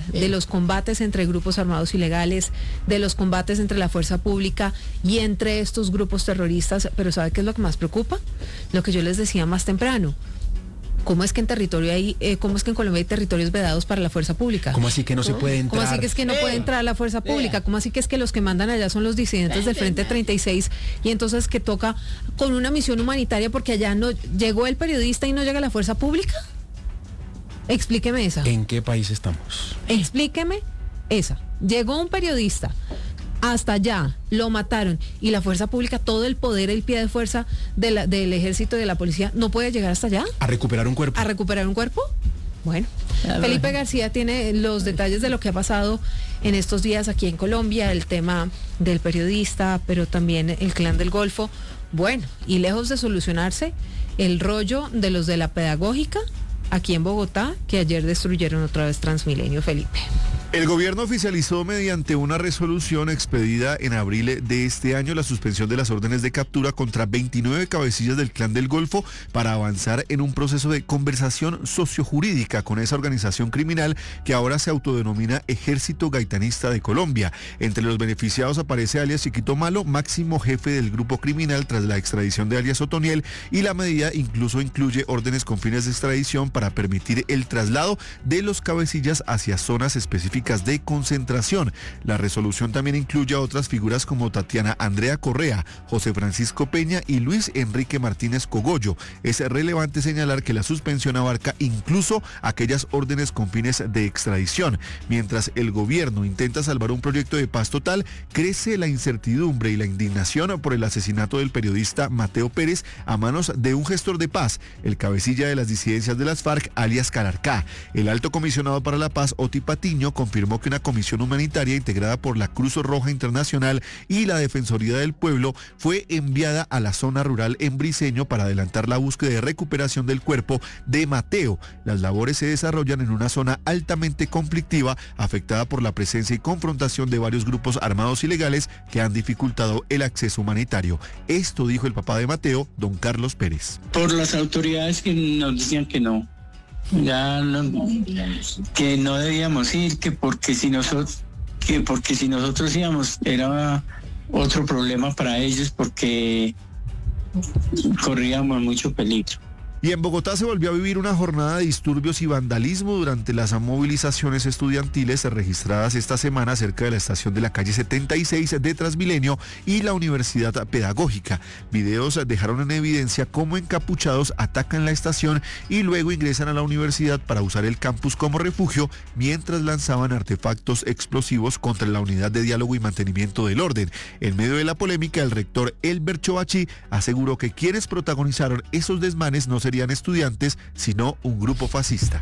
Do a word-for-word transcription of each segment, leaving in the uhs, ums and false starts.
de los combates entre grupos armados ilegales, de los combates entre la fuerza pública y entre estos grupos terroristas, pero ¿sabe qué es lo que más preocupa? Lo que yo les decía más temprano. ¿Cómo es que en territorio hay, eh, cómo es que en Colombia hay territorios vedados para la fuerza pública? ¿Cómo así que no se puede entrar? ¿Cómo así que es que no puede entrar la fuerza pública? ¿Cómo así que es que los que mandan allá son los disidentes del Frente treinta y seis y entonces que toca con una misión humanitaria porque allá no llegó el periodista y no llega la fuerza pública? Explíqueme esa. ¿En qué país estamos? Explíqueme esa. Llegó un periodista hasta allá, lo mataron y la fuerza pública, todo el poder, el pie de fuerza de la, del ejército y de la policía, ¿no puede llegar hasta allá? ¿A recuperar un cuerpo? ¿A recuperar un cuerpo? Bueno, Felipe García tiene los detalles de lo que ha pasado en estos días aquí en Colombia, el tema del periodista, pero también el Clan del Golfo. Bueno, y lejos de solucionarse, el rollo de los de la pedagógica aquí en Bogotá, que ayer destruyeron otra vez Transmilenio, Felipe. El gobierno oficializó mediante una resolución expedida en abril de este año la suspensión de las órdenes de captura contra veintinueve cabecillas del Clan del Golfo para avanzar en un proceso de conversación sociojurídica con esa organización criminal que ahora se autodenomina Ejército Gaitanista de Colombia. Entre los beneficiados aparece alias Chiquito Malo, máximo jefe del grupo criminal tras la extradición de alias Otoniel, y la medida incluso incluye órdenes con fines de extradición para permitir el traslado de los cabecillas hacia zonas específicas de concentración. La resolución también incluye a otras figuras como Tatiana Andrea Correa, José Francisco Peña y Luis Enrique Martínez Cogollo. Es relevante señalar que la suspensión abarca incluso aquellas órdenes con fines de extradición. Mientras el gobierno intenta salvar un proyecto de paz total, crece la incertidumbre y la indignación por el asesinato del periodista Mateo Pérez a manos de un gestor de paz, el cabecilla de las disidencias de las FARC, alias Calarcá. El alto comisionado para la paz, Oti Patiño, confirmó que una comisión humanitaria integrada por la Cruz Roja Internacional y la Defensoría del Pueblo fue enviada a la zona rural en Briceño para adelantar la búsqueda de recuperación del cuerpo de Mateo. Las labores se desarrollan en una zona altamente conflictiva, afectada por la presencia y confrontación de varios grupos armados ilegales que han dificultado el acceso humanitario. Esto dijo el papá de Mateo, don Carlos Pérez. Por las autoridades que nos decían que no. Ya no, que no debíamos ir, que porque si nosotros que porque si nosotros íbamos era otro problema para ellos porque corríamos mucho peligro. Y en Bogotá se volvió a vivir una jornada de disturbios y vandalismo durante las movilizaciones estudiantiles registradas esta semana cerca de la estación de la calle setenta y seis de Transmilenio y la Universidad Pedagógica. Videos dejaron en evidencia cómo encapuchados atacan la estación y luego ingresan a la universidad para usar el campus como refugio mientras lanzaban artefactos explosivos contra la unidad de diálogo y mantenimiento del orden. En medio de la polémica, el rector Elber Chobachi aseguró que quienes protagonizaron esos desmanes no serían estudiantes, sino un grupo fascista.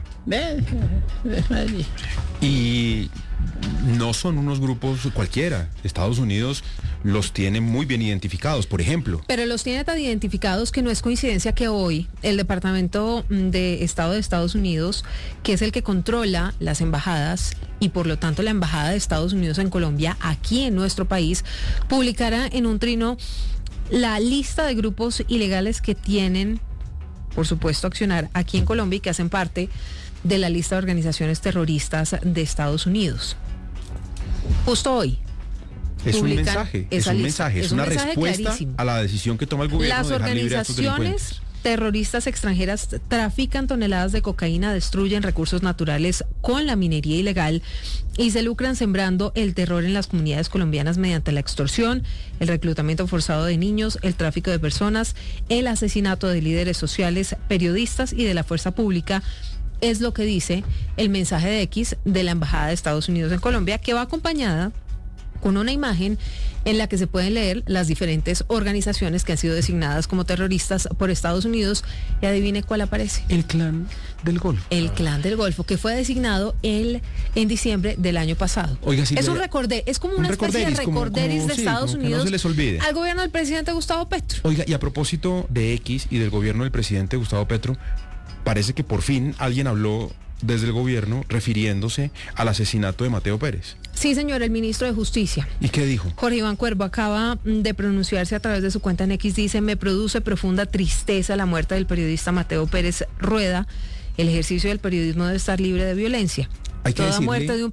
Y no son unos grupos cualquiera. Estados Unidos los tiene muy bien identificados, por ejemplo. Pero los tiene tan identificados que no es coincidencia que hoy el Departamento de Estado de Estados Unidos, que es el que controla las embajadas y por lo tanto la Embajada de Estados Unidos en Colombia, aquí en nuestro país, publicará en un trino la lista de grupos ilegales que tienen, por supuesto, accionar aquí en Colombia y que hacen parte de la lista de organizaciones terroristas de Estados Unidos. Justo hoy. Es un mensaje, es un mensaje, es una respuesta a la decisión que toma el gobierno. Las de dejar libre a estos organizaciones terroristas extranjeras trafican toneladas de cocaína, destruyen recursos naturales con la minería ilegal y se lucran sembrando el terror en las comunidades colombianas mediante la extorsión, el reclutamiento forzado de niños, el tráfico de personas, el asesinato de líderes sociales, periodistas y de la fuerza pública. Es lo que dice el mensaje de X de la Embajada de Estados Unidos en Colombia, que va acompañada con una imagen en la que se pueden leer las diferentes organizaciones que han sido designadas como terroristas por Estados Unidos. Y adivine cuál aparece. El Clan del Golfo. El Clan del Golfo, que fue designado el, en diciembre del año pasado. Oiga, sí, es un recorder, es como una especie de recorderis como, como, de Estados sí, Unidos no se les olvide. Al gobierno del presidente Gustavo Petro. Oiga, y a propósito de X y del gobierno del presidente Gustavo Petro, parece que por fin alguien habló desde el gobierno refiriéndose al asesinato de Mateo Pérez. Sí, señor, el ministro de Justicia. ¿Y qué dijo? Jorge Iván Cuervo acaba de pronunciarse a través de su cuenta en X. Dice: me produce profunda tristeza la muerte del periodista Mateo Pérez Rueda. El ejercicio del periodismo debe estar libre de violencia. Hay que Toda decirle... muerte de un